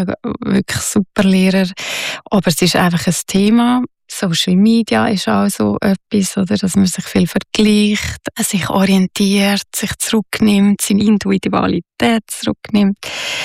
wirklich super Lehrer. Aber es ist einfach ein Thema. Social Media ist auch so etwas, oder, dass man sich viel vergleicht, sich orientiert, sich zurücknimmt, seine Individualität zurücknimmt.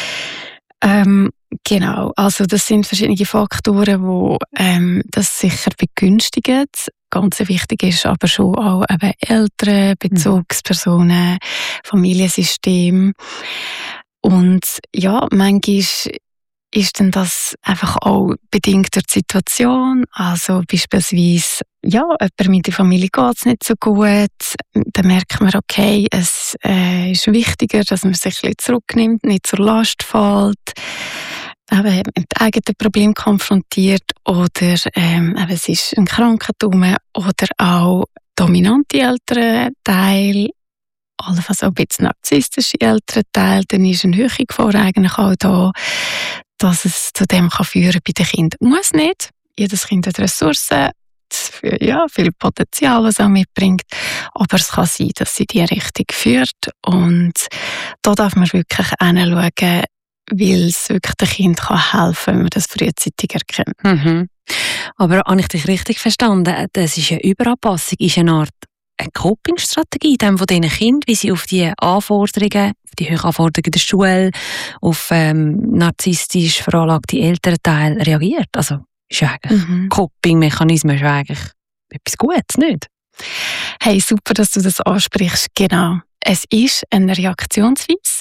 Genau, also das sind verschiedene Faktoren, die das sicher begünstigen. Ganz wichtig ist aber schon auch eben Eltern, Bezugspersonen, Familiensystem. Und ja, manchmal ist denn das einfach auch bedingt durch die Situation. Also beispielsweise, ja, jemand mit der Familie geht es nicht so gut. Dann merkt man, okay, es ist wichtiger, dass man sich ein bisschen zurücknimmt, nicht zur Last fällt, eben mit eigenen Problemen konfrontiert oder es ist ein Krankheitstum oder auch dominante Elternteil, allenfalls auch ein bisschen narzisstische Elternteil, dann ist eine höhere Gefahr eigentlich auch da, dass es zu dem führen kann bei den Kindern. Muss nicht. Jedes Kind hat Ressourcen, viel Potenzial, was auch mitbringt. Aber es kann sein, dass sie die Richtung führt. Und da darf man wirklich hinschauen, weil es wirklich dem Kind helfen kann, wenn man das frühzeitig erkennt. Mhm. Aber habe ich dich richtig verstanden? Das ist eine Überanpassung, ist eine Art eine Coping-Strategie von diesen Kindern, wie sie auf die Anforderungen, auf die hohen Anforderungen der Schule, auf narzisstisch veranlagte Elternteile reagiert. Also ist ja eigentlich Coping-Mechanismus ist ja eigentlich etwas Gutes, nicht? Hey, super, dass du das ansprichst. Genau. Es ist eine Reaktionsweise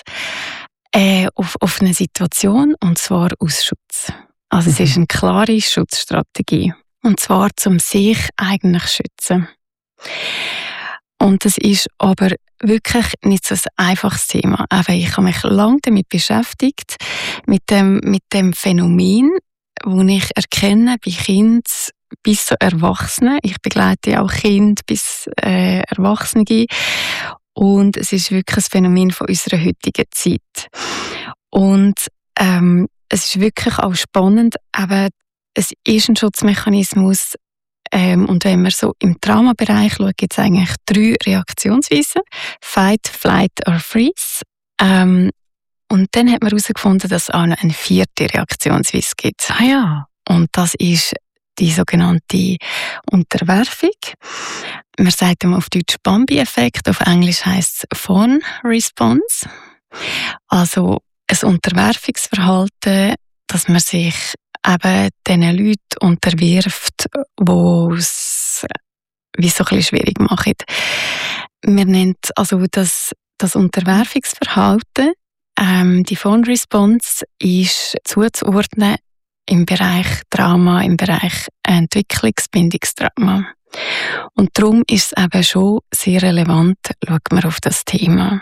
auf eine Situation, und zwar aus Schutz. Also es ist eine klare Schutzstrategie. Und zwar, um sich eigentlich zu schützen. Und das ist aber wirklich nicht so ein einfaches Thema. Aber ich habe mich lange damit beschäftigt, mit dem Phänomen, wo ich erkenne bei Kindern bis zu Erwachsenen. Ich begleite auch Kinder bis Erwachsene. Und es ist wirklich ein Phänomen von unserer heutigen Zeit. Und es ist wirklich auch spannend, aber es ist ein Schutzmechanismus. Und wenn man so im Traumabereich schaut, gibt es eigentlich 3 Reaktionsweisen. Fight, Flight or Freeze. Und dann hat man herausgefunden, dass es auch noch eine 4. Reaktionsweise gibt. Ah ja. Und das ist die sogenannte Unterwerfung. Man sagt immer auf Deutsch Bambi-Effekt, auf Englisch heisst es Fawn Response. Also ein Unterwerfungsverhalten, dass man sich eben diesen Leuten unterwirft, die es wie so ein bisschen schwierig machen. Man nennt also das Unterwerfungsverhalten, die Fawn Response, ist zuzuordnen im Bereich Trauma, im Bereich Entwicklungsbindungstrauma. Und darum ist es eben schon sehr relevant, schaut man auf das Thema.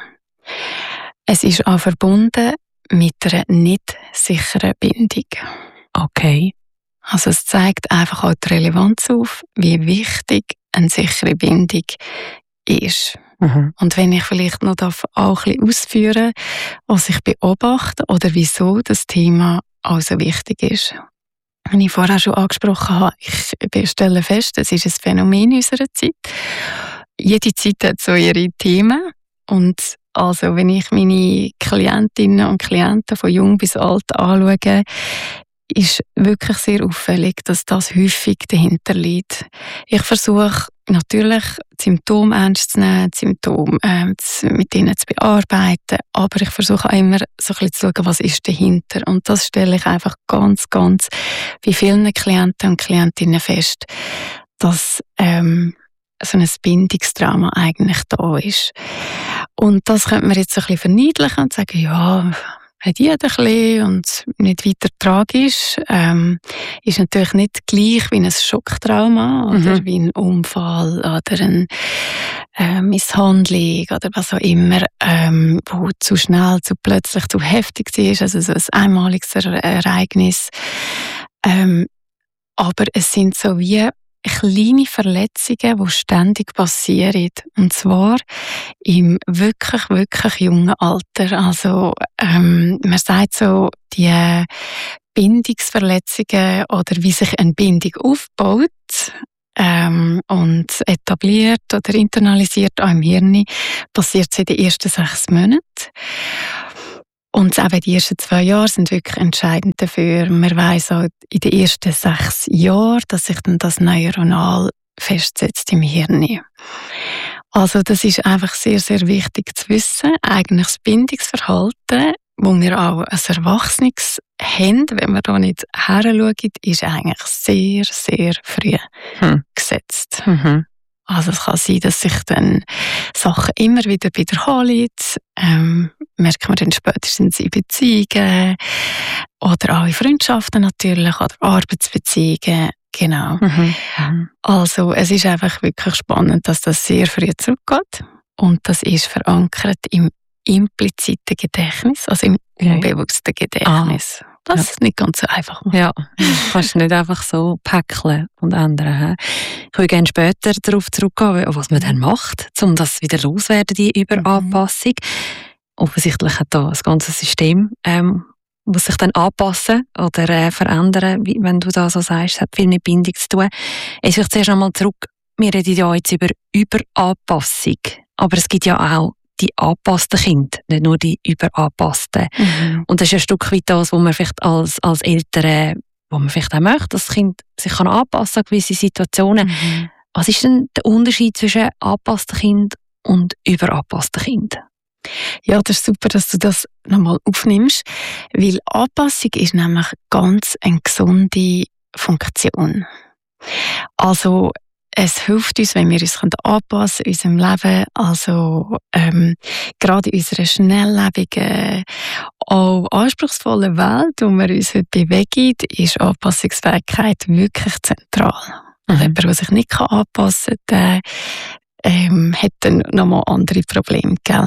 Es ist auch verbunden mit einer nicht sicheren Bindung. Okay. Also es zeigt einfach auch die Relevanz auf, wie wichtig eine sichere Bindung ist. Und wenn ich vielleicht noch auch ein bisschen ausführen darf, was ich beobachte oder wieso das Thema auch so wichtig ist. Wie ich vorher schon angesprochen habe, ich stelle fest, es ist ein Phänomen in unserer Zeit. Jede Zeit hat so ihre Themen. Und also, wenn ich meine Klientinnen und Klienten von jung bis alt anschaue, ist wirklich sehr auffällig, dass das häufig dahinter liegt. Ich versuche natürlich, die Symptome ernst zu nehmen, die Symptome mit ihnen zu bearbeiten, aber ich versuche auch immer so ein bisschen zu schauen, was ist dahinter. Und das stelle ich einfach ganz bei vielen Klienten und Klientinnen fest, dass so ein Bindungstrauma eigentlich da ist. Und das könnte man jetzt so ein bisschen verniedlichen und sagen, ja, hat jeder ein bisschen und nicht weiter tragisch. Ist natürlich nicht gleich wie ein Schocktrauma oder wie ein Unfall oder eine Misshandlung oder was auch immer, wo zu schnell, zu plötzlich, zu heftig ist, also so ein einmaliges Ereignis. Aber es sind so wie kleine Verletzungen, die ständig passieren. Und zwar im wirklich jungen Alter. Also, man sagt so, die Bindungsverletzungen oder wie sich eine Bindung aufbaut und etabliert oder internalisiert auch im Hirn, passiert in den ersten 6 Monaten. Und eben die ersten 2 Jahre sind wirklich entscheidend dafür. Man weiss auch in den ersten 6 Jahren, dass sich dann das neuronal festsetzt im Hirn. Also das ist einfach sehr, sehr wichtig zu wissen. Eigentlich das Bindungsverhalten, wo wir auch als Erwachsenes haben, wenn wir da nicht heranschauen, ist eigentlich sehr, sehr früh gesetzt. Also es kann sein, dass sich dann Sachen immer wieder wiederholen. Merkt man dann spätestens in Beziehungen oder auch in Freundschaften natürlich oder Arbeitsbeziehungen. Genau. Also es ist einfach wirklich spannend, dass das sehr früh zurückgeht und das ist verankert im impliziten Gedächtnis, also im unbewussten Gedächtnis. Das ist nicht ganz so einfach. Ja, kannst du nicht einfach so päckeln und ändern. Ich würde gerne später darauf zurückgehen, was man dann macht, um das wieder loszuwerden, die Überanpassung. Offensichtlich hat da das ganze System muss sich dann anpassen oder verändern, wenn du da so sagst. Es hat viel mit Bindung zu tun. Ich will zuerst einmal zurück. Wir reden ja jetzt über Überanpassung, aber es gibt ja auch die angepassten Kinder, nicht nur die überangepassten. Und das ist ein Stück weit das, was man vielleicht als Eltern, wo man vielleicht auch möchte, dass das Kind sich anpassen kann an gewisse Situationen. Was ist denn der Unterschied zwischen angepassten Kind und überangepassten Kind? Ja, das ist super, dass du das nochmal aufnimmst, weil Anpassung ist nämlich ganz eine gesunde Funktion. Also es hilft uns, wenn wir uns anpassen in unserem Leben, also gerade in unserer schnelllebigen, auch anspruchsvollen Welt, wo wir uns heute bewegen, ist Anpassungsfähigkeit wirklich zentral. Also jemand, der sich nicht anpassen kann, hat dann nochmal andere Probleme. Gell?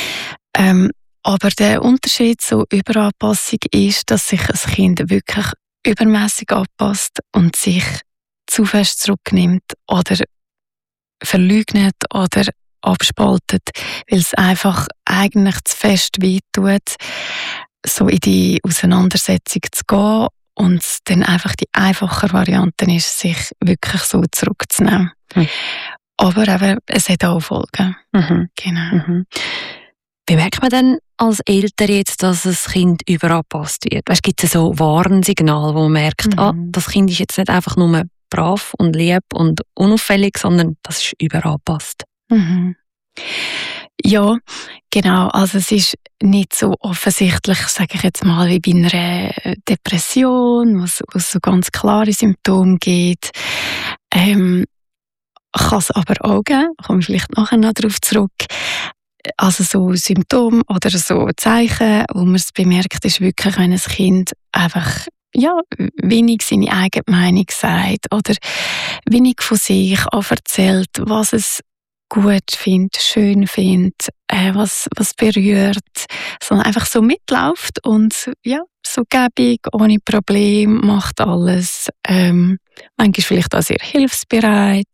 Aber der Unterschied zur Überanpassung ist, dass sich ein Kind wirklich übermäßig anpasst und sich zu fest zurücknimmt oder verleugnet oder abspaltet, weil es einfach eigentlich zu fest wehtut, so in die Auseinandersetzung zu gehen und dann einfach die einfache Variante ist, sich wirklich so zurückzunehmen. Aber eben, es hat auch Folgen. Genau. Wie merkt man denn als Eltern jetzt, dass das Kind überanpasst wird? Weißt, gibt es so Warnsignale, wo man merkt, das Kind ist jetzt nicht einfach nur brav und lieb und unauffällig, sondern das ist überanpasst? Ja, genau. Also es ist nicht so offensichtlich, sage ich jetzt mal, wie bei einer Depression, wo es so ganz klare Symptome gibt. Kann es aber auch geben, komme ich vielleicht nachher noch darauf zurück. Also so Symptome oder so Zeichen, wo man es bemerkt, ist wirklich, wenn ein Kind einfach wenig seine eigene Meinung sagt oder wenig von sich erzählt, was es gut findet, schön findet, was berührt, sondern einfach so mitläuft und so gebig, ohne Problem, macht alles. Manchmal vielleicht auch sehr hilfsbereit.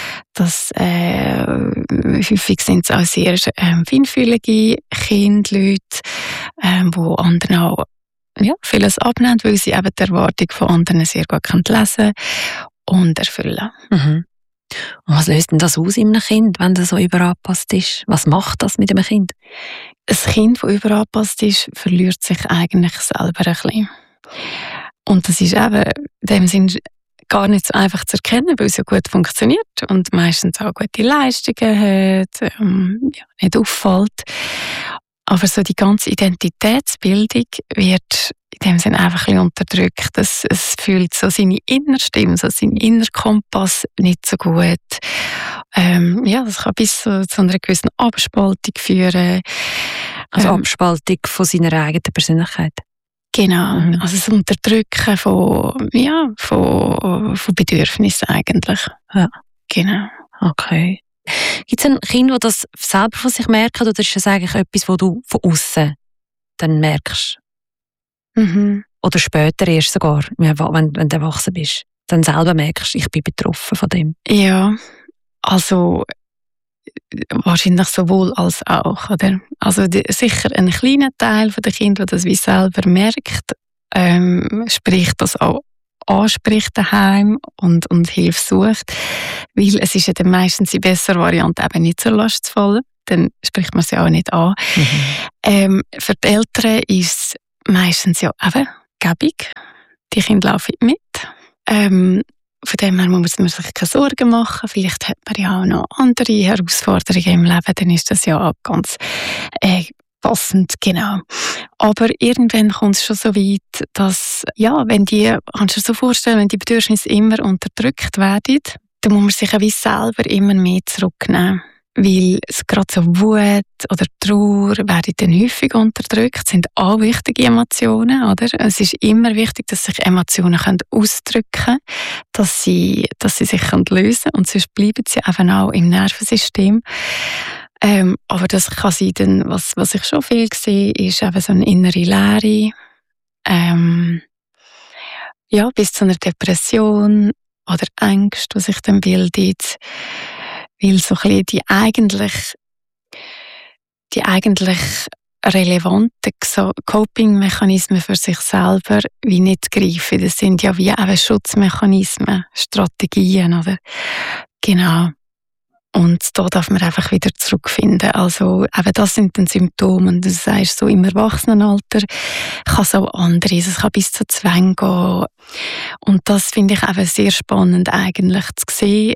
Häufig sind es auch sehr feinfühlige Kinder, Leute, wo anderen auch vieles abnehmen, weil sie eben die Erwartung von anderen sehr gut lesen und erfüllen. Und was löst denn das aus in einem Kind, wenn das so überanpasst ist? Was macht das mit einem Kind? Ein Kind, das überanpasst ist, verliert sich eigentlich selber ein bisschen. Und das ist eben in dem Sinn gar nicht so einfach zu erkennen, weil es ja gut funktioniert und meistens auch gute Leistungen hat, nicht auffällt. Aber so die ganze Identitätsbildung wird in dem Sinne einfach ein bisschen unterdrückt. Es fühlt so seine Innerstimme, so seinen Innerkompass nicht so gut. Das kann bis zu einer gewissen Abspaltung führen. Also Abspaltung von seiner eigenen Persönlichkeit. Genau, also das Unterdrücken von Bedürfnissen eigentlich. Ja. Genau. Okay. Gibt es ein Kind, das das selber von sich merkt, oder ist das eigentlich etwas, das du von außen dann merkst? Oder später erst sogar, wenn du erwachsen bist, dann selber merkst, ich bin betroffen von dem? Ja, also wahrscheinlich sowohl als auch, oder? Also sicher ein kleiner Teil der Kinder, der das wie selber merkt, spricht das auch anspricht daheim und Hilfe sucht, weil es ist ja dann meistens die bessere Variante, eben nicht zur Last zu fallen. dann spricht man sie auch nicht an. Für die Eltern ist es meistens ja eben gäbig. Die Kinder laufen mit. Von dem her muss man sich keine Sorgen machen. Vielleicht hat man ja auch noch andere Herausforderungen im Leben, dann ist das ja auch ganz passend, genau. Aber irgendwann kommt es schon so weit, dass, ja, kannst du dir so vorstellen, wenn die Bedürfnisse immer unterdrückt werden, dann muss man sich auch wie selber immer mehr zurücknehmen. Weil es gerade so Wut oder Trauer werden dann häufig unterdrückt, sind auch wichtige Emotionen, oder? Es ist immer wichtig, dass sich Emotionen ausdrücken können, dass sie sich lösen können und sonst bleiben sie eben auch im Nervensystem. Aber das kann sein, dann, was ich schon viel sehe, ist eben so eine innere Leere, bis zu einer Depression oder Ängste, die sich dann bildet. Weil so ein bisschen die eigentlich relevanten Coping-Mechanismen für sich selber wie nicht greifen. Das sind ja wie eben Schutzmechanismen, Strategien, oder? Genau. Und da darf man einfach wieder zurückfinden. Also eben das sind dann Symptome. Und du sagst, so im Erwachsenenalter kann es auch anderes. Es kann bis zu Zwängen gehen. Und das finde ich eben sehr spannend eigentlich zu sehen.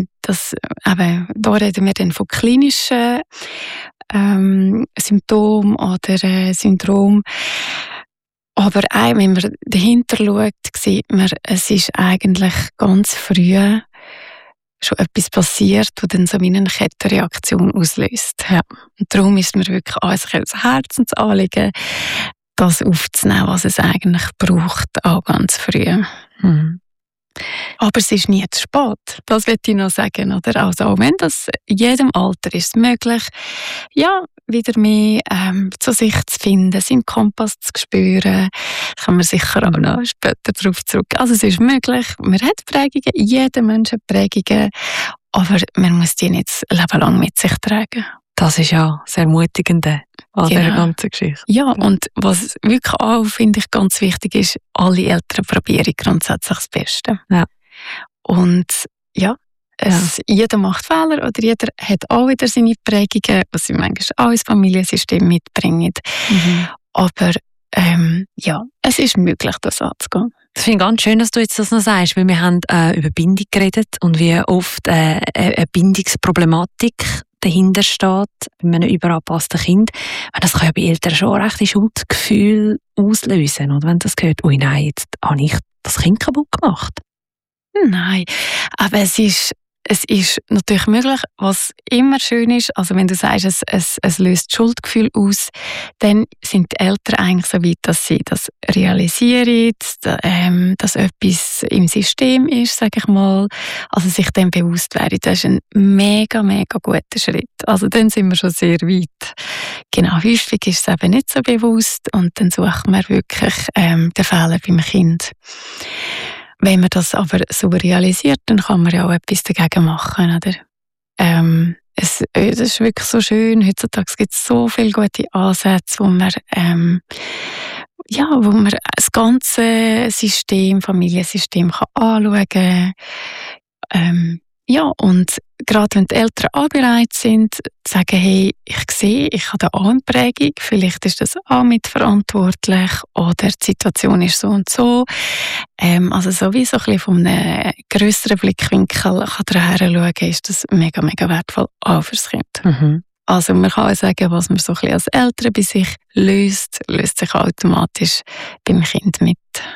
Da reden wir dann von klinischen Symptomen oder Syndrom. Aber auch wenn man dahinter schaut, sieht man, es ist eigentlich ganz früh schon etwas passiert, das dann so wie eine Kettenreaktion auslöst. Ja. Und darum ist mir wirklich ein Herzensanliegen, das aufzunehmen, was es eigentlich braucht, auch ganz früh. Aber es ist nie zu spät, das will ich noch sagen. Oder? Also auch wenn das in jedem Alter ist möglich, ja, wieder mehr zu sich zu finden, seinen Kompass zu spüren, kann man sicher auch noch später darauf zurück. Also es ist möglich, man hat Prägungen, jeder Mensch hat Prägungen, aber man muss die nicht das Leben lang mit sich tragen. Das ist ja sehr ermutigend an dieser ganzen Geschichte. Ja, und was wirklich auch, finde ich, ganz wichtig ist, alle Eltern probieren grundsätzlich das Beste. Ja. Und ja, jeder macht Fehler oder jeder hat auch wieder seine Prägungen, was sie manchmal auch ins Familiensystem mitbringen. Aber es ist möglich, das anzugehen. Das finde ich ganz schön, dass du jetzt das noch sagst, weil wir haben über Bindung geredet und wie oft eine Bindungsproblematik dahinter steht bei einem überangepassten Kind. Das kann ja bei Eltern schon recht Schuldgefühl auslösen. Oder wenn das gehört, ui nein, jetzt habe ich das Kind kaputt gemacht. Nein, aber es ist natürlich möglich, was immer schön ist, also wenn du sagst, es löst Schuldgefühl aus, dann sind die Eltern eigentlich so weit, dass sie das realisieren, dass etwas im System ist, sage ich mal, also sich dem bewusst werden. Das ist ein mega, mega guter Schritt. Also dann sind wir schon sehr weit. Genau, häufig ist es eben nicht so bewusst und dann sucht man wirklich den Fehler beim Kind. Wenn man das aber so realisiert, dann kann man ja auch etwas dagegen machen, oder? Das ist wirklich so schön. Heutzutage gibt es so viele gute Ansätze, wo man das ganze System, Familiensystem kann anschauen kann. Und gerade wenn die Eltern auch bereit sind, zu sagen, hey, ich sehe, ich habe da auch eine Prägung, vielleicht ist das auch mitverantwortlich oder die Situation ist so und so. Also sowieso ein bisschen von einem grösseren Blickwinkel kann daher schauen, ist das mega, mega wertvoll auch fürs Kind. Also man kann auch sagen, was man so ein bisschen als Eltern bei sich löst sich automatisch beim Kind mit.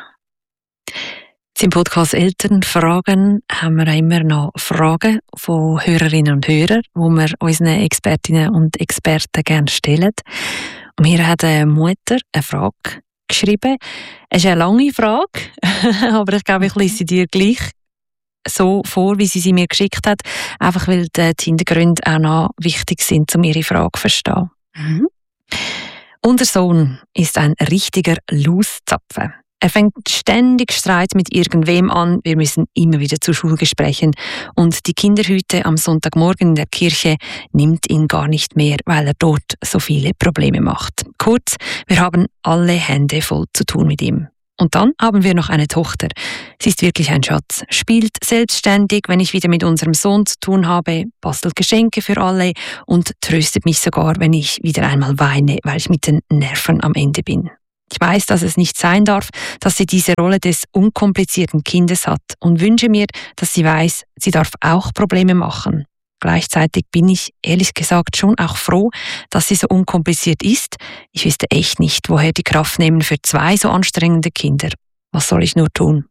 Im Podcast Elternfragen haben wir immer noch Fragen von Hörerinnen und Hörern, die wir unseren Expertinnen und Experten gerne stellen. Und mir hat eine Mutter eine Frage geschrieben. Es ist eine lange Frage, aber ich glaube, ich lese sie dir gleich so vor, wie sie mir geschickt hat, einfach weil die Hintergründe auch noch wichtig sind, um ihre Frage zu verstehen. Unser Sohn ist ein richtiger Loszapfen. Er fängt ständig Streit mit irgendwem an. Wir müssen immer wieder zu Schulgesprächen. Und die Kinderhüte am Sonntagmorgen in der Kirche nimmt ihn gar nicht mehr, weil er dort so viele Probleme macht. Kurz, wir haben alle Hände voll zu tun mit ihm. Und dann haben wir noch eine Tochter. Sie ist wirklich ein Schatz, spielt selbstständig, wenn ich wieder mit unserem Sohn zu tun habe, bastelt Geschenke für alle und tröstet mich sogar, wenn ich wieder einmal weine, weil ich mit den Nerven am Ende bin. Ich weiß, dass es nicht sein darf, dass sie diese Rolle des unkomplizierten Kindes hat und wünsche mir, dass sie weiß, sie darf auch Probleme machen. Gleichzeitig bin ich, ehrlich gesagt, schon auch froh, dass sie so unkompliziert ist. Ich wüsste echt nicht, woher die Kraft nehmen für 2 so anstrengende Kinder. Was soll ich nur tun?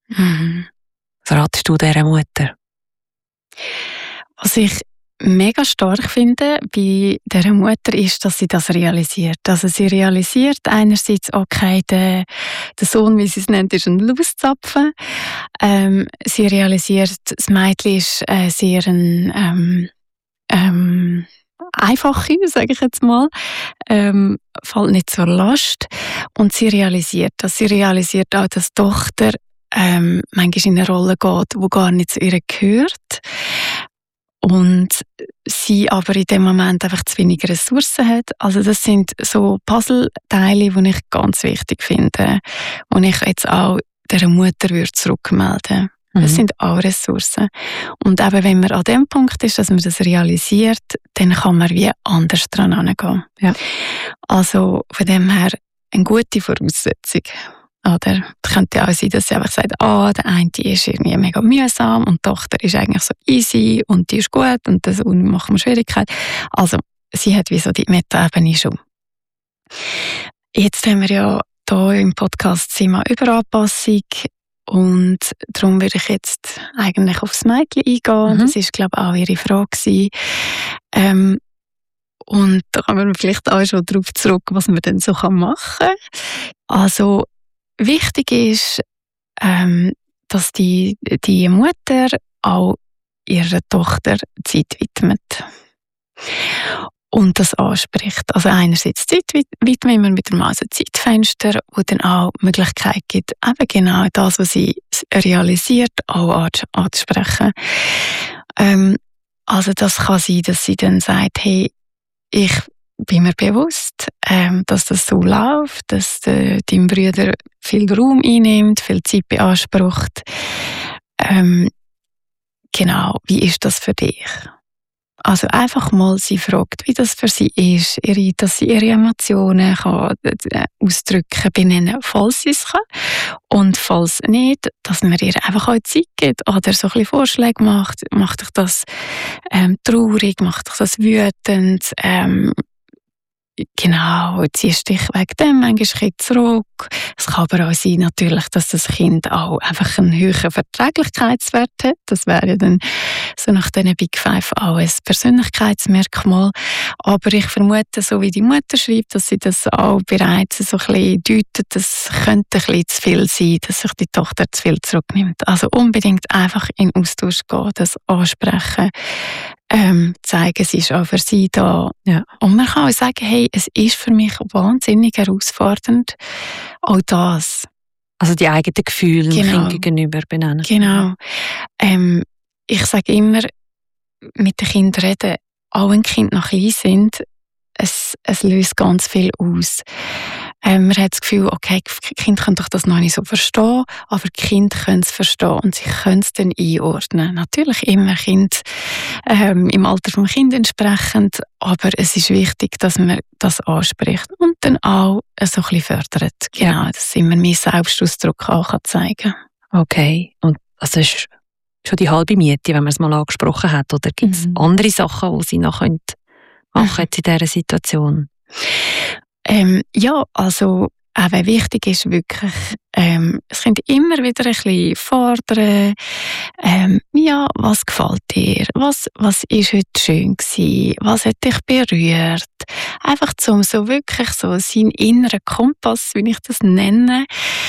Was ratest du dieser Mutter? Was ich mega stark finde bei dieser Mutter ist, dass sie das realisiert. Also sie realisiert einerseits, okay, der Sohn, wie sie es nennt, ist ein Lustzapfen. Sie realisiert, das Mädchen ist sehr ein einfache, sage ich jetzt mal, fällt nicht zur Last. Und sie realisiert das. Sie realisiert auch, dass die Tochter manchmal in eine Rolle geht, die gar nicht zu ihr gehört. Und sie aber in dem Moment einfach zu wenig Ressourcen hat. Also das sind so Puzzleteile, die ich ganz wichtig finde, die ich jetzt auch dieser Mutter zurückmelden würde. Das sind auch Ressourcen. Und eben, wenn man an dem Punkt ist, dass man das realisiert, dann kann man wie anders dran herangehen. Ja. Also von dem her eine gute Voraussetzung. Oder es könnte auch sein, dass sie einfach sagt, der eine ist irgendwie mega mühsam und die Tochter ist eigentlich so easy und die ist gut und das macht mir Schwierigkeiten. Also sie hat wie so die Meta-Ebene schon. Jetzt haben wir ja hier im Podcast das Thema Überanpassung und darum würde ich jetzt eigentlich aufs Mädchen eingehen. Das ist, glaube ich, auch ihre Frage gewesen. Und da kommen wir vielleicht auch schon darauf zurück, was man denn so machen kann. Also wichtig ist, dass die Mutter auch ihrer Tochter Zeit widmet. Und das anspricht. Also einerseits Zeit widmen wir mit dem Zeitfenster, wo dann auch die Möglichkeit gibt, eben genau das, was sie realisiert, auch anzusprechen. Also das kann sein, dass sie dann sagt, hey, ich bin mir bewusst, dass das so läuft, dass dein Bruder viel Raum einnimmt, viel Zeit beansprucht. Genau, wie ist das für dich? Also einfach mal sie fragt, wie das für sie ist, dass sie ihre Emotionen kann ausdrücken, benennen, falls sie es kann. Und falls nicht, dass man ihr einfach auch Zeit gibt oder so ein bisschen Vorschläge macht. Macht dich das traurig, macht dich das wütend, genau, ziehst dich wegen dem manchmal ein bisschen zurück. Es kann aber auch sein, natürlich, dass das Kind auch einfach einen höheren Verträglichkeitswert hat. Das wäre ja dann so nach diesen Big Five auch ein Persönlichkeitsmerkmal. Aber ich vermute, so wie die Mutter schreibt, dass sie das auch bereits so ein bisschen deutet, das könnte ein bisschen zu viel sein, dass sich die Tochter zu viel zurücknimmt. Also unbedingt einfach in Austausch gehen, das ansprechen. Zeigen, sie ist auch für sie da. Ja. Und man kann auch sagen, hey, es ist für mich wahnsinnig herausfordernd. Auch das. Also die eigenen Gefühle dem Kind gegenüber benennen. Genau. Ich sage immer, mit den Kindern reden, auch wenn die Kinder noch klein sind, es löst ganz viel aus. Man hat das Gefühl, okay, die Kinder können doch das noch nicht so verstehen, aber die Kinder können es verstehen und sie können es dann einordnen. Natürlich immer Kind im Alter vom Kind entsprechend, aber es ist wichtig, dass man das anspricht und dann auch so ein bisschen fördert. Genau, dass immer mehr Selbstausdruck auch zeigen kann. Okay, und das ist schon die halbe Miete, wenn man es mal angesprochen hat, oder gibt es andere Sachen, die sie noch machen in dieser Situation? Ja, also eben wichtig ist wirklich, es Kind immer wieder ein bisschen fordern, ja, was gefällt dir, was ist heute schön gewesen, was hat dich berührt, einfach so wirklich so seinen inneren Kompass, wie ich das nenne,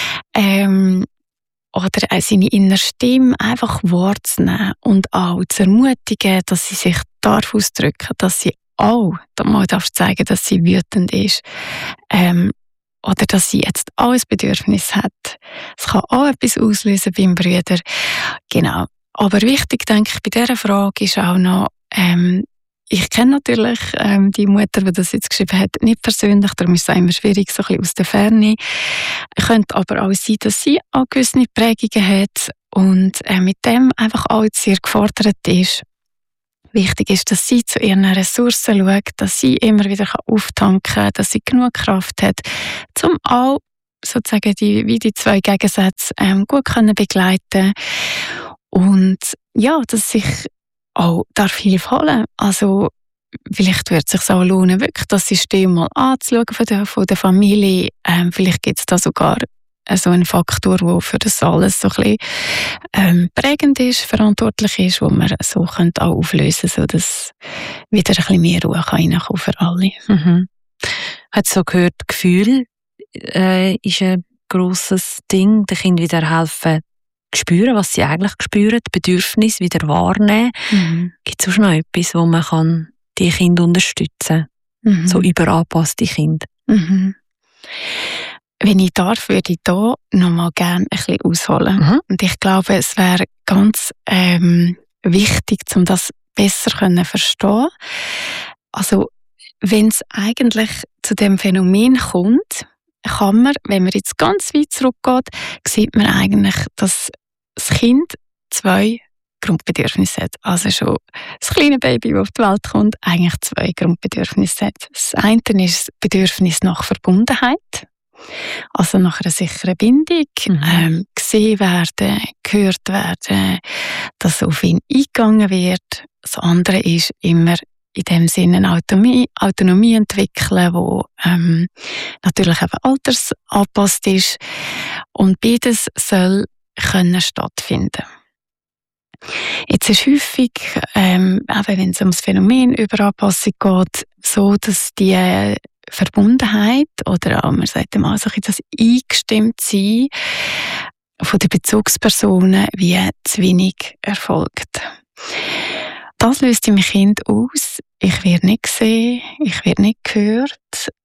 oder auch seine innere Stimme einfach wahrzunehmen und auch zu ermutigen, dass sie sich darf ausdrücken, dass sie auch mal darf zeigen, dass sie wütend ist, oder dass sie jetzt auch ein Bedürfnis hat. Es kann auch etwas auslösen beim Bruder. Genau. Aber wichtig, denke ich, bei dieser Frage ist auch noch, ich kenne natürlich die Mutter, die das jetzt geschrieben hat, nicht persönlich, darum ist es immer schwierig, so ein bisschen aus der Ferne. Könnte aber auch sein, dass sie auch gewisse Prägungen hat und mit dem einfach auch sehr gefordert ist. Wichtig ist, dass sie zu ihren Ressourcen schaut, dass sie immer wieder auftanken kann, dass sie genug Kraft hat, um auch sozusagen die zwei Gegensätze gut können begleiten und ja, dass sich auch Hilfe holen. Also vielleicht wird es sich auch lohnen, wirklich das System mal anzuschauen von der Familie. Vielleicht gibt es da sogar so einen Faktor, der für das alles so ein bisschen prägend ist, verantwortlich ist, wo man so auch auflösen könnte, sodass wieder ein bisschen mehr Ruhe reinkommen für alle. Mhm. Hat so gehört, Gefühl ist ein grosses Ding, den Kindern wieder helfen, spüren, was sie eigentlich spüren, Bedürfnisse wieder wahrnehmen. Mhm. Gibt es auch noch etwas, wo man kann die Kinder unterstützen kann? So überangepasste Kinder. Mhm. Wenn ich darf, würde ich hier noch mal gerne ein bisschen ausholen. Mhm. Und ich glaube, es wäre ganz wichtig, um das besser zu verstehen. Also, wenn es eigentlich zu dem Phänomen kommt, kann man, wenn man jetzt ganz weit zurückgeht, sieht man eigentlich, dass das Kind 2 Grundbedürfnisse hat. Also schon das kleine Baby, das auf die Welt kommt, eigentlich 2 Grundbedürfnisse hat. Das eine ist das Bedürfnis nach Verbundenheit, also nach einer sicheren Bindung, gesehen werden, gehört werden, dass auf ihn eingegangen wird. Das andere ist immer in dem Sinne eine Autonomie entwickeln, die natürlich eben altersangepasst ist. Und beides soll können stattfinden. Jetzt ist häufig, wenn es um das Phänomen Überanpassung geht, so, dass die Verbundenheit oder auch, man sagt immer so, das Eingestimmt-Sein von den Bezugspersonen wie zu wenig erfolgt. Das löst im Kind aus, ich werde nicht gesehen, ich werde nicht gehört,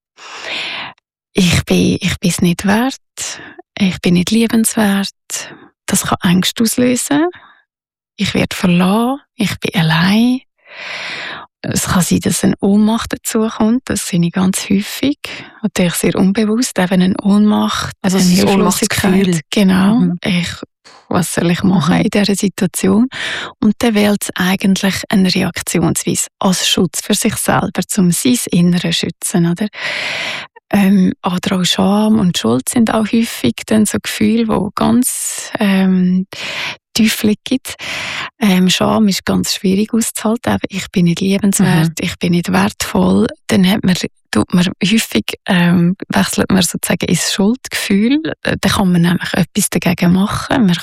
ich bin es nicht wert, ich bin nicht liebenswert. Das kann Ängste auslösen. Ich werde verlassen, ich bin allein. Es kann sein, dass eine Ohnmacht dazukommt, das sehe ich ganz häufig. Natürlich sehr unbewusst, eben eine Ohnmacht, also eine ein Hilflosigkeit. Genau. Was soll ich machen in dieser Situation? Und dann wählt es eigentlich eine Reaktionsweise als Schutz für sich selber, um sein Inneres zu schützen. Oder? Oder auch Scham und Schuld sind auch häufig dann so Gefühle, die ganz tief liegen. Scham ist ganz schwierig auszuhalten. Ich bin nicht liebenswert, ich bin nicht wertvoll. Dann häufig wechselt man sozusagen ins Schuldgefühl. Dann kann man nämlich etwas dagegen machen. Man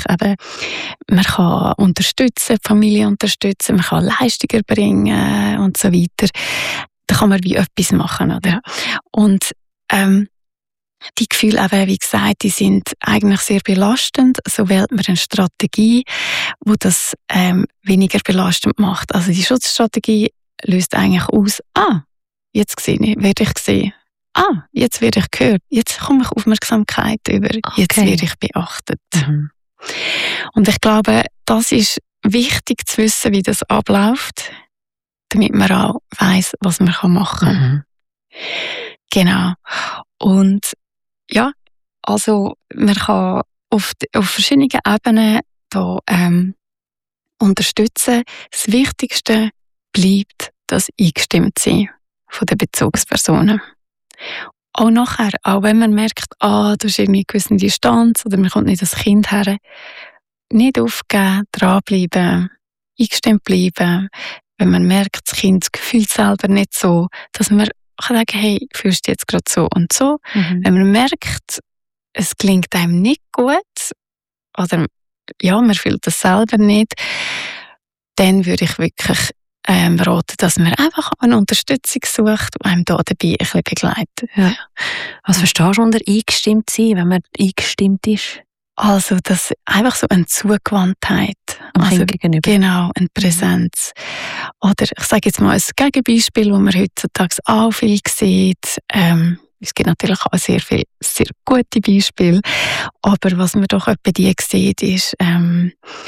kann unterstützen, die Familie unterstützen, man kann Leistungen bringen und so weiter. Da kann man wie etwas machen, oder? Und die Gefühle, eben, wie gesagt, die sind eigentlich sehr belastend. So wählt man eine Strategie, die das weniger belastend macht. Also die Schutzstrategie löst eigentlich aus, jetzt werde ich gesehen. Jetzt werde ich gehört. Jetzt komme ich Aufmerksamkeit über. Okay. Jetzt werde ich beachtet. Und ich glaube, das ist wichtig zu wissen, wie das abläuft, damit man auch weiss, was man machen kann. Genau. Und ja, also man kann auf verschiedenen Ebenen da unterstützen. Das Wichtigste bleibt das Eingestimmtsein von den Bezugspersonen. Auch nachher, auch wenn man merkt, da ist irgendwie eine gewisse Distanz oder man kommt nicht das Kind her, nicht aufgeben, dranbleiben, eingestimmt bleiben. Wenn man merkt, das Kind fühlt selber nicht so, dass man kann sagen, hey, fühlst du jetzt gerade so und so. Wenn man merkt, es gelingt einem nicht gut oder ja, man fühlt das selber nicht, dann würde ich wirklich raten, dass man einfach eine Unterstützung sucht und einem da dabei ein bisschen begleitet. Ja. Was verstehst du unter eingestimmt sein, wenn man eingestimmt ist? Also, das einfach so eine Zugewandtheit. Also, gegenüber. Genau, eine Präsenz. Oder ich sage jetzt mal ein Gegenbeispiel, wo man heutzutage auch viel sieht. Es gibt natürlich auch sehr gute Beispiele. Aber was man doch etwa die sieht, ist,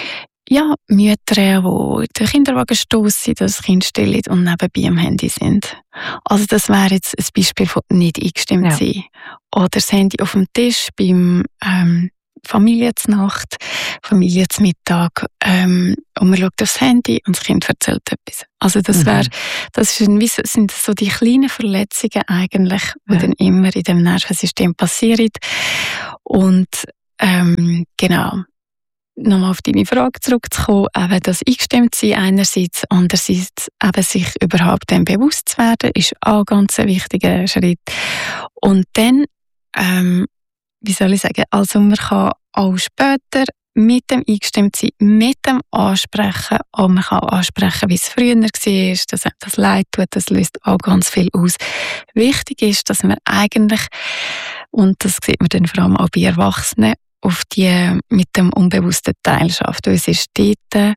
Mütter, die den Kinderwagen stossen, das Kind stillen und nebenbei am Handy sind. Also das wäre jetzt ein Beispiel von nicht eingestimmt sein. Oder das Handy auf dem Tisch beim Familiennacht, Familienmittag, und man schaut aufs Handy und das Kind erzählt etwas. Also sind so die kleinen Verletzungen eigentlich, die dann immer in dem Nervensystem passieren. Und genau. Nochmal auf deine Frage zurückzukommen, eben das Eingestimmt-Sein einerseits, andererseits eben sich überhaupt dem bewusst zu werden, ist auch ganz ein wichtiger Schritt. Und dann, wie soll ich sagen, also man kann auch später mit dem Eingestimmt-Sein, mit dem Ansprechen, auch man kann ansprechen, wie es früher war, dass einem das leid tut, das löst auch ganz viel aus. Wichtig ist, dass man eigentlich, und das sieht man dann vor allem auch bei Erwachsenen, auf die mit dem unbewussten Teil schafft. Es ist dort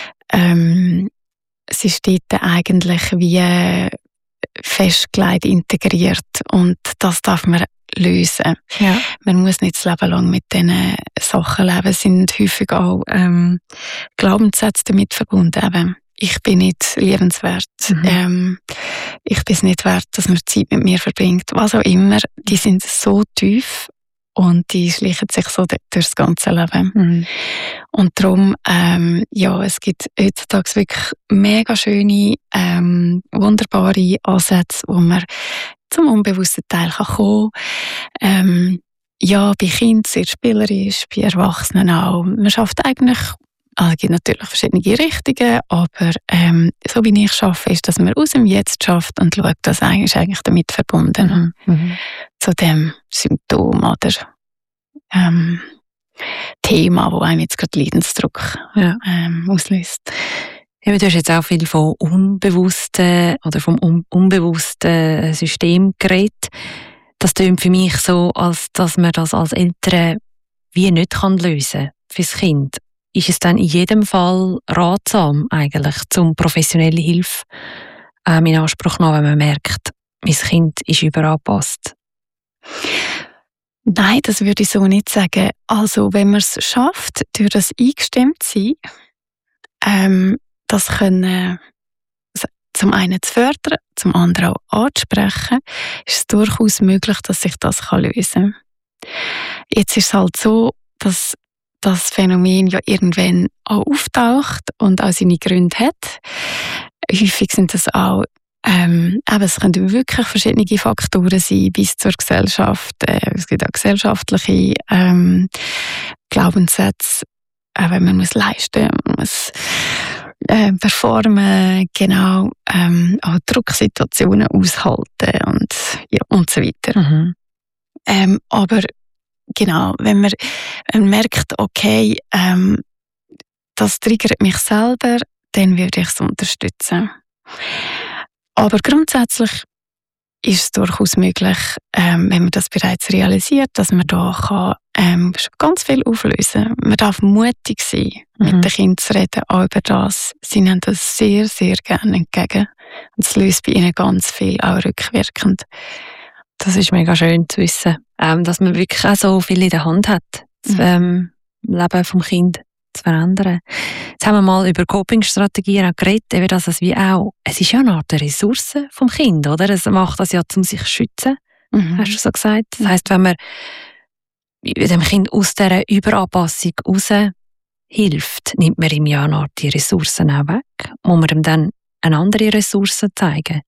eigentlich wie festgelegt, integriert und das darf man lösen. Ja. Man muss nicht das Leben lang mit diesen Sachen leben. Es sind häufig auch Glaubenssätze damit verbunden. Eben, ich bin nicht liebenswert. Ich bin es nicht wert, dass man Zeit mit mir verbringt. Was auch immer, die sind so tief und die schleichen sich so durchs ganze Leben. Und darum, es gibt heutzutage wirklich mega schöne, wunderbare Ansätze, wo man zum unbewussten Teil kommen kann. Bei Kindern sehr spielerisch, bei Erwachsenen auch. Man schafft eigentlich, es gibt natürlich verschiedene Richtungen, aber so wie ich arbeite, ist, dass man aus dem Jetzt schafft und schaut, das ist eigentlich damit verbunden. Zu dem Symptom oder Thema, das einem jetzt gerade Leidensdruck auslöst. Ja, du hast jetzt auch viel von unbewussten oder vom unbewussten System geredet. Das klingt für mich so, als dass man das als Eltern wie nicht lösen kann fürs Kind. Ist es dann in jedem Fall ratsam, eigentlich, zum professionelle Hilfe in Anspruch zu nehmen, wenn man merkt, mein Kind ist überangepasst? Nein, das würde ich so nicht sagen. Also, wenn man es schafft, durch das Eingestimmt-Sein, das können zum einen zu fördern, zum anderen auch anzusprechen, ist es durchaus möglich, dass sich das lösen kann. Jetzt ist es halt so, dass das Phänomen ja irgendwann auch auftaucht und auch seine Gründe hat. Häufig sind das auch es können wirklich verschiedene Faktoren sein, bis zur Gesellschaft. Es gibt auch gesellschaftliche Glaubenssätze, wenn man muss leisten, man muss performen, genau, auch Drucksituationen aushalten und so weiter. Aber genau, wenn man merkt, okay, das triggert mich selber, dann würde ich es unterstützen. Aber grundsätzlich ist es durchaus möglich, wenn man das bereits realisiert, dass man da kann, ganz viel auflösen kann. Man darf mutig sein, mit den Kindern zu reden, auch über das. Sie nehmen das sehr, sehr gerne entgegen. Und es löst bei ihnen ganz viel, auch rückwirkend. Das ist mega schön zu wissen, dass man wirklich auch so viel in der Hand hat, das Leben vom Kind zu verändern. Jetzt haben wir mal über Coping-Strategien geredet, eben dass es ist ja eine Art Ressource vom Kind, oder? Es macht das ja, um sich zu schützen, hast du so gesagt. Das heisst, wenn man dem Kind aus dieser Überanpassung raus hilft, nimmt man ihm ja eine Art die Ressourcen auch weg. Muss man ihm dann eine andere Ressource zeigen?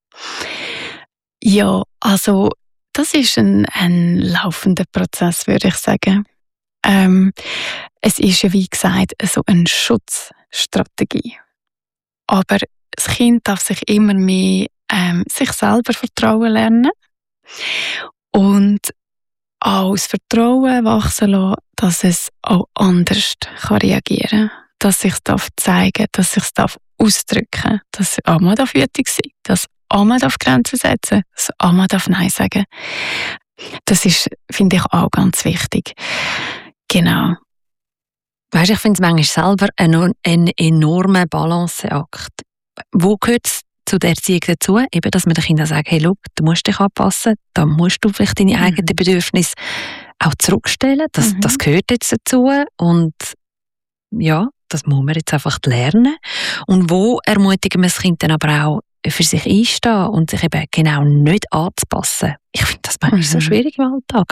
Ja, also das ist ein laufender Prozess, würde ich sagen. Es ist ja, wie gesagt, so eine Schutzstrategie. Aber das Kind darf sich immer mehr sich selber vertrauen lernen und auch das Vertrauen wachsen lassen, dass es auch anders reagieren kann. Dass sich es zeigen darf, dass sich es ausdrücken darf, dass es auch mal wütend sein darf, dass auch mal Grenzen setzen darf, dass auch mal Nein sagen darf. Das ist, finde ich, auch ganz wichtig. Genau. Weißt, ich finde es manchmal selber ein enormer Balanceakt. Wo gehört es zu der Erziehung dazu? Eben, dass man den Kindern sagt, hey, schau, du musst dich anpassen, da musst du vielleicht deine eigenen Bedürfnisse auch zurückstellen. Das gehört jetzt dazu. Und ja, das muss man jetzt einfach lernen. Und wo ermutigen wir das Kind dann aber auch, für sich einstehen und sich eben genau nicht anzupassen? Ich finde das manchmal so schwierig im Alltag.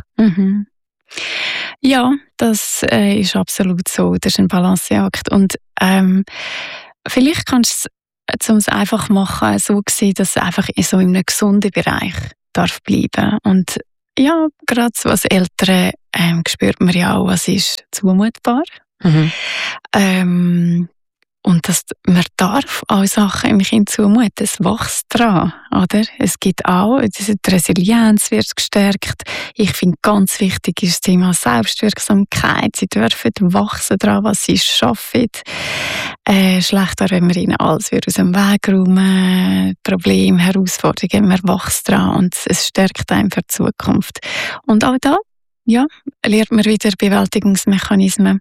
Ja, das ist absolut so. Das ist ein Balanceakt. Und vielleicht kannst du es, um es einfach machen, so sehen, dass es einfach so in einem gesunden Bereich darf bleiben. Und ja, gerade so als Eltern spürt man ja auch, was ist zumutbar. Und dass man darf auch Sachen im Kind zumuten. Es wächst dran, oder? Es gibt auch, die Resilienz wird gestärkt. Ich finde, ganz wichtig ist das Thema Selbstwirksamkeit. Sie dürfen wachsen daran, was sie schaffen. Schlechter, wenn man ihnen alles aus dem Weg räumen, Probleme, Herausforderungen, man wächst daran und es stärkt einen für die Zukunft. Und auch da, ja, lernt man wieder Bewältigungsmechanismen.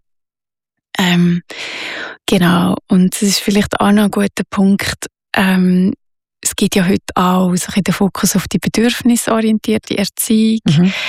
Genau, und es ist vielleicht auch noch ein guter Punkt. Es gibt ja heute auch so den Fokus auf die bedürfnisorientierte Erziehung.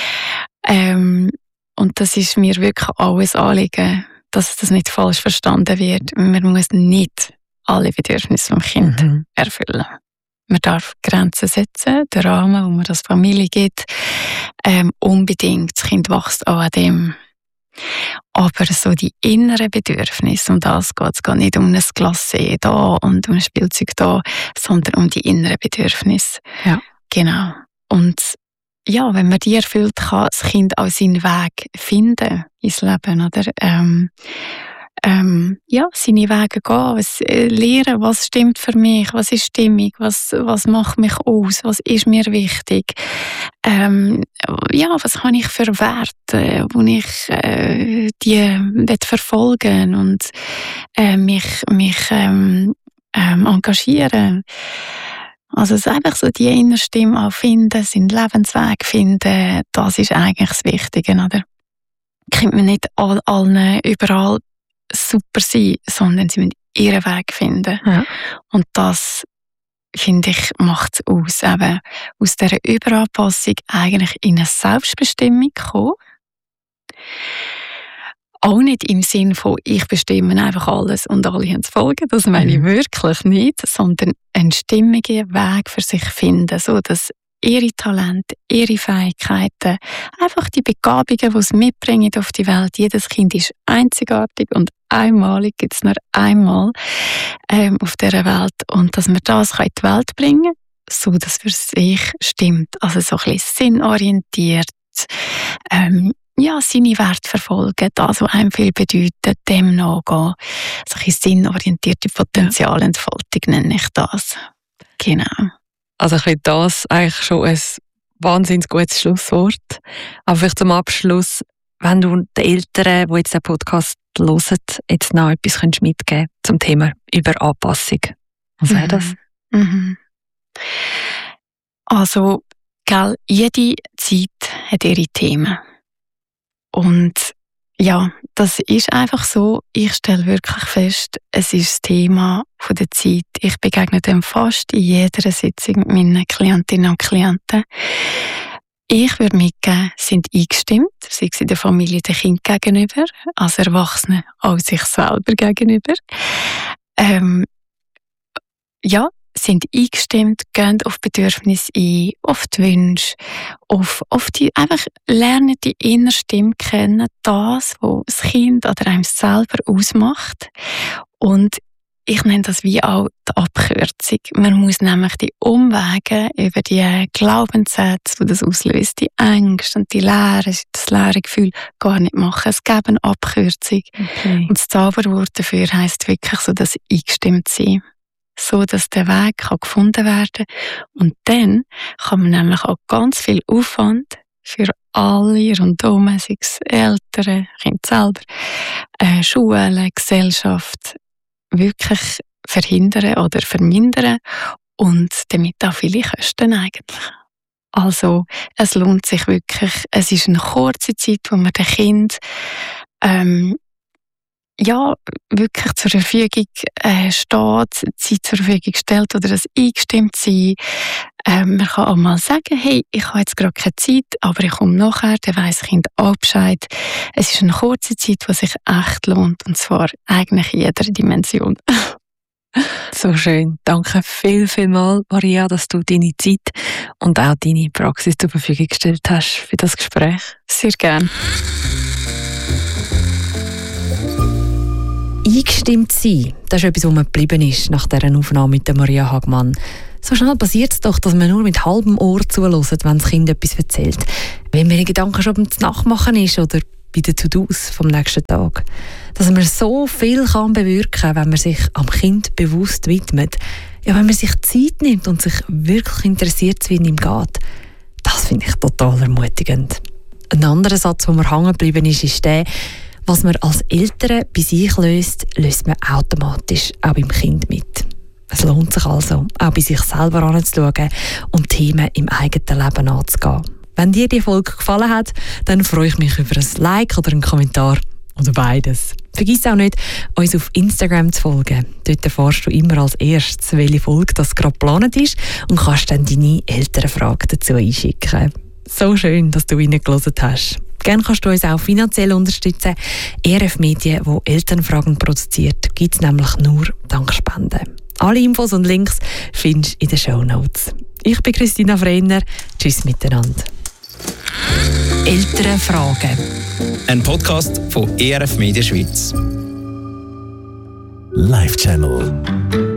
Und das ist mir wirklich alles Anliegen, dass das nicht falsch verstanden wird. Man muss nicht alle Bedürfnisse vom Kind erfüllen. Man darf Grenzen setzen, den Rahmen, wo man das Familie gibt. Unbedingt, das Kind wächst auch an dem. Aber so die inneren Bedürfnisse, um das geht es nicht um ein Glacé da und um ein Spielzeug da, sondern um die inneren Bedürfnisse. Ja. Genau. Und ja, wenn man die erfüllt, kann das Kind auch seinen Weg finden ins Leben, oder? Ja, seine Wege gehen, lernen, was stimmt für mich, was ist stimmig, was macht mich aus, was ist mir wichtig, ja, was habe ich für Werte, wo ich die verfolgen und mich engagieren. Also es ist einfach so die innere Stimme auch finden, seinen Lebensweg finden, das ist eigentlich das Wichtige, oder? Kann man nicht allen überall super sein, sondern sie müssen ihren Weg finden. Ja. Und das, finde ich, macht es aus, eben aus dieser Überanpassung eigentlich in eine Selbstbestimmung kommen. Auch nicht im Sinn von, ich bestimme einfach alles und alle haben zu folgen, das meine ich wirklich nicht, sondern einen stimmigen Weg für sich finden, so dass ihre Talente, ihre Fähigkeiten, einfach die Begabungen, die sie mitbringen auf die Welt. Jedes Kind ist einzigartig und einmalig, gibt es nur einmal auf dieser Welt. Und dass man das in die Welt bringen kann, so dass für sich stimmt. Also so ein bisschen sinnorientiert, ja, seine Werte verfolgen, das, was einem viel bedeutet, dem nachgehen. So ein bisschen sinnorientierte Potenzialentfaltung nenne ich das. Genau. Also ich finde das eigentlich schon ein wahnsinnig gutes Schlusswort. Aber vielleicht zum Abschluss, wenn du den Eltern, die jetzt den Podcast hören, jetzt noch etwas mitgeben könntest zum Thema Überanpassung. Was wäre das? Also, jede Zeit hat ihre Themen. Und ja, das ist einfach so. Ich stelle wirklich fest, es ist das Thema von der Zeit. Ich begegne dem fast in jeder Sitzung mit meinen Klientinnen und Klienten. Ich würde mitgeben, sind eingestimmt, sei es in der Familie den Kind gegenüber, als Erwachsene auch sich selber gegenüber. Ja, sind eingestimmt, gehen auf Bedürfnisse ein, auf die Wünsche, auf die, einfach lernen die innere Stimme kennen, das, was das Kind oder einem selber ausmacht. Und ich nenne das wie auch die Abkürzung. Man muss nämlich die Umwege über die Glaubenssätze, die das auslöst, die Ängste und die Leere, das leere Gefühl, gar nicht machen. Es gibt eine Abkürzung. Okay. Und das Zauberwort dafür heisst wirklich so, das eingestimmt sein. So, dass der Weg gefunden werden kann. Und dann kann man nämlich auch ganz viel Aufwand für alle rundherum, sei es Eltern, Kind selber, Schulen, Gesellschaft, wirklich verhindern oder vermindern und damit auch viele Kosten eigentlich. Also, es lohnt sich wirklich. Es ist eine kurze Zeit, wo man dem Kind wirklich zur Verfügung steht, Zeit zur Verfügung stellt oder das eingestimmt sein. Man kann auch mal sagen, hey, ich habe jetzt gerade keine Zeit, aber ich komme nachher, dann weiss das Kind auch Bescheid. Es ist eine kurze Zeit, die sich echt lohnt, und zwar eigentlich in jeder Dimension. So schön. Danke vielmals, Maria, dass du deine Zeit und auch deine Praxis zur Verfügung gestellt hast für das Gespräch. Sehr gerne. Eingestimmt sein, das ist etwas, was mir geblieben ist nach dieser Aufnahme mit der Maria Hagmann. So schnell passiert es doch, dass man nur mit halbem Ohr zuhört, wenn das Kind etwas erzählt. Wenn man die Gedanken schon beim Nachmachen ist oder bei den To-Dos vom nächsten Tag. Dass man so viel kann bewirken, wenn man sich am Kind bewusst widmet. Ja, wenn man sich Zeit nimmt und sich wirklich interessiert, wie es ihm geht. Das finde ich total ermutigend. Ein anderer Satz, der mir hängen geblieben ist, ist der: Was man als Eltern bei sich löst man automatisch auch beim Kind mit. Es lohnt sich also, auch bei sich selber anzuschauen und Themen im eigenen Leben anzugehen. Wenn dir die Folge gefallen hat, dann freue ich mich über ein Like oder einen Kommentar oder beides. Vergiss auch nicht, uns auf Instagram zu folgen. Dort erfährst du immer als erstes, welche Folge das gerade geplant ist, und kannst dann deine Elternfrage dazu einschicken. So schön, dass du reingehört hast. Gerne kannst du uns auch finanziell unterstützen. ERF Medien, die Elternfragen produziert, gibt es nämlich nur dank Spenden. Alle Infos und Links findest du in den Shownotes. Ich bin Christina Freiner. Tschüss miteinander. Elternfragen. Ein Podcast von ERF Media Schweiz. Live Channel.